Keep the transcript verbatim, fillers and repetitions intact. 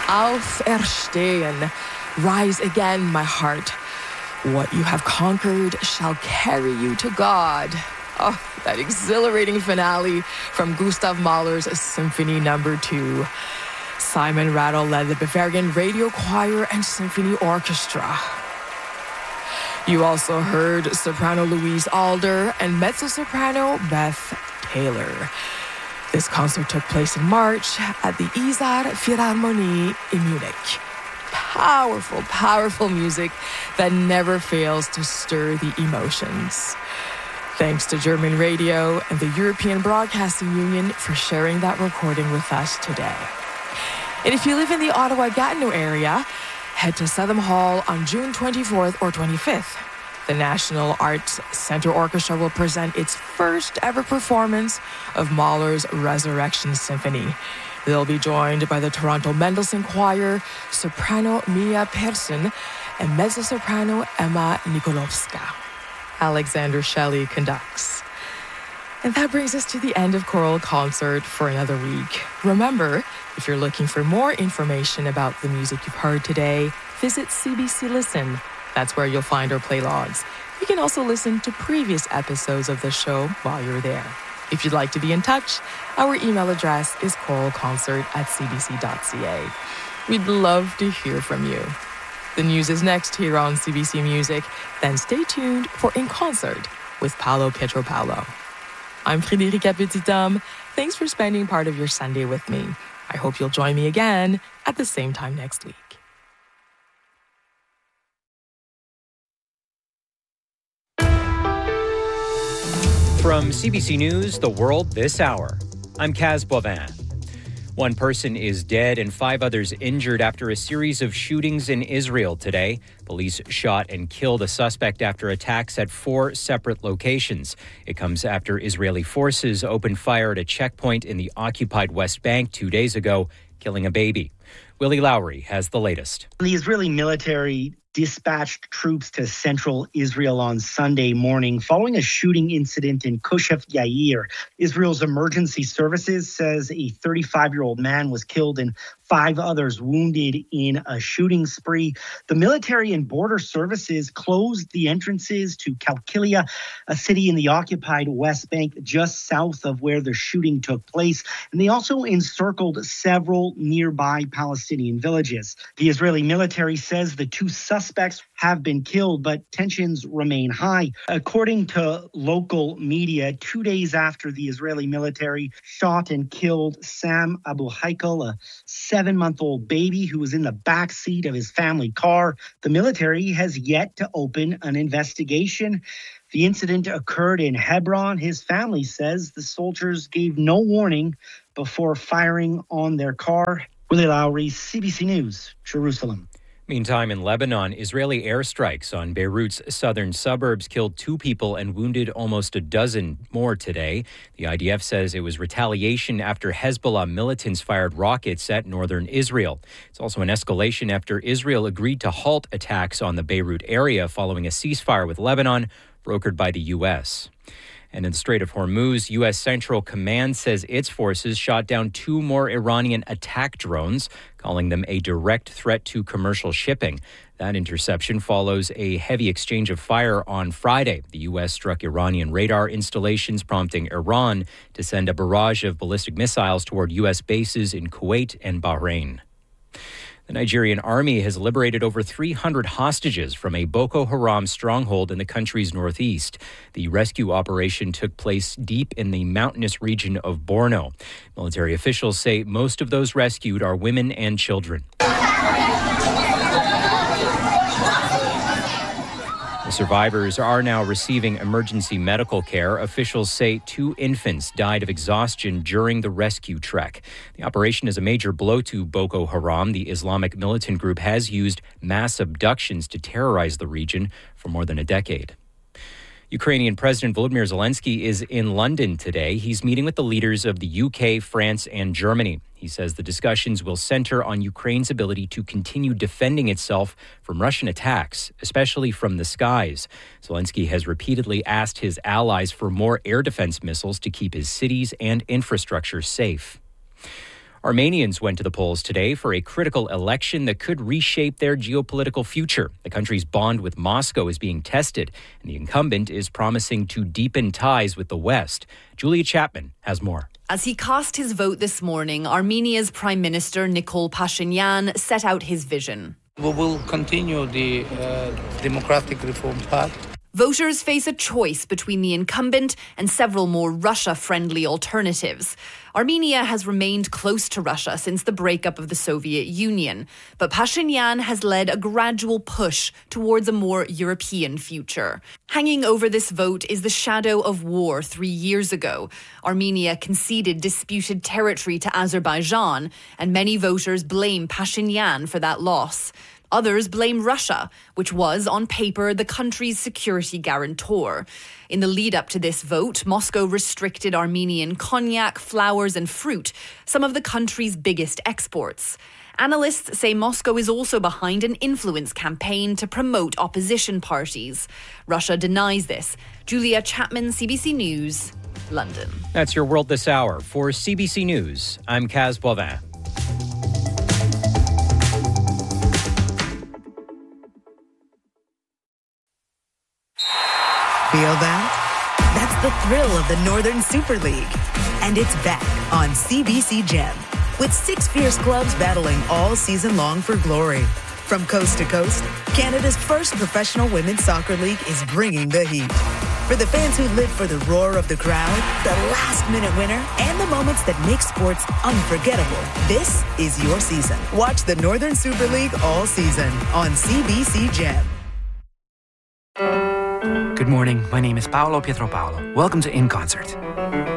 Auferstehen. Rise again, my heart. What you have conquered shall carry you to God. Oh, that exhilarating finale from Gustav Mahler's Symphony Number Two. Simon Rattle led the Bavarian Radio Choir and Symphony Orchestra. You also heard soprano Louise Alder and mezzo-soprano Beth Taylor. This concert took place in March at the Isar Philharmonie in Munich. Powerful, powerful music that never fails to stir the emotions. Thanks to German Radio and the European Broadcasting Union for sharing that recording with us today. And if you live in the Ottawa-Gatineau area, head to Southam Hall on June twenty-fourth or twenty-fifth. The National Arts Centre Orchestra will present its first ever performance of Mahler's Resurrection Symphony. They'll be joined by the Toronto Mendelssohn Choir, soprano Mia Persson, and mezzo-soprano Emma Nikolovska. Alexander Shelley conducts. And that brings us to the end of Choral Concert for another week. Remember, if you're looking for more information about the music you've heard today, visit C B C Listen. That's where you'll find our play logs. You can also listen to previous episodes of the show while you're there. If you'd like to be in touch, our email address is choralconcert at c b c dot c a. We'd love to hear from you. The news is next here on C B C Music. Then stay tuned for In Concert with Paolo Pietropalo. I'm Frédérica Petit-Homme. Thanks for spending part of your Sunday with me. I hope you'll join me again at the same time next week. From C B C News, The World This Hour, I'm Kaz Boivin. One person is dead and five others injured after a series of shootings in Israel today. Police shot and killed a suspect after attacks at four separate locations. It comes after Israeli forces opened fire at a checkpoint in the occupied West Bank two days ago, killing a baby. Willie Lowry has the latest. The Israeli military dispatched troops to central Israel on Sunday morning following a shooting incident in Kushef Yair. Israel's emergency services says a thirty-five-year-old man was killed and five others wounded in a shooting spree. The military and border services closed the entrances to Qalqilia, a city in the occupied West Bank just south of where the shooting took place. And they also encircled several nearby Palestinian villages. The Israeli military says the two suspects Suspects have been killed, but tensions remain high. According to local media, two days after the Israeli military shot and killed Sam Abu Haikal, a seven-month-old baby who was in the back seat of his family car, the military has yet to open an investigation. The incident occurred in Hebron. His family says the soldiers gave no warning before firing on their car. Willie Lowry, C B C News, Jerusalem. Meantime, in Lebanon, Israeli airstrikes on Beirut's southern suburbs killed two people and wounded almost a dozen more today. The I D F says it was retaliation after Hezbollah militants fired rockets at northern Israel. It's also an escalation after Israel agreed to halt attacks on the Beirut area following a ceasefire with Lebanon brokered by the U S. And in the Strait of Hormuz, U S. Central Command says its forces shot down two more Iranian attack drones, calling them a direct threat to commercial shipping. That interception follows a heavy exchange of fire on Friday. The U S struck Iranian radar installations, prompting Iran to send a barrage of ballistic missiles toward U S bases in Kuwait and Bahrain. The Nigerian army has liberated over three hundred hostages from a Boko Haram stronghold in the country's northeast. The rescue operation took place deep in the mountainous region of Borno. Military officials say most of those rescued are women and children. The survivors are now receiving emergency medical care. Officials say two infants died of exhaustion during the rescue trek. The operation is a major blow to Boko Haram. The Islamic militant group has used mass abductions to terrorize the region for more than a decade. Ukrainian President Volodymyr Zelensky is in London today. He's meeting with the leaders of the U K, France, and Germany. He says the discussions will center on Ukraine's ability to continue defending itself from Russian attacks, especially from the skies. Zelensky has repeatedly asked his allies for more air defense missiles to keep his cities and infrastructure safe. Armenians went to the polls today for a critical election that could reshape their geopolitical future. The country's bond with Moscow is being tested, and the incumbent is promising to deepen ties with the West. Julia Chapman has more. As he cast his vote this morning, Armenia's Prime Minister Nikol Pashinyan set out his vision. We will continue the uh, democratic reform path. Voters face a choice between the incumbent and several more Russia-friendly alternatives. Armenia has remained close to Russia since the breakup of the Soviet Union, but Pashinyan has led a gradual push towards a more European future. Hanging over this vote is the shadow of war three years ago. Armenia conceded disputed territory to Azerbaijan, and many voters blame Pashinyan for that loss. Others blame Russia, which was, on paper, the country's security guarantor. In the lead-up to this vote, Moscow restricted Armenian cognac, flowers and fruit, some of the country's biggest exports. Analysts say Moscow is also behind an influence campaign to promote opposition parties. Russia denies this. Julia Chapman, C B C News, London. That's your World This Hour. For C B C News, I'm Kaz Boivin. Feel that? That's the thrill of the Northern Super League. And it's back on C B C Gem, with six fierce clubs battling all season long for glory. From coast to coast, Canada's first professional women's soccer league is bringing the heat. For the fans who live for the roar of the crowd, the last-minute winner, and the moments that make sports unforgettable, this is your season. Watch the Northern Super League all season on C B C Gem. Good morning. My name is Paolo Pietropaolo. Welcome to In Concert.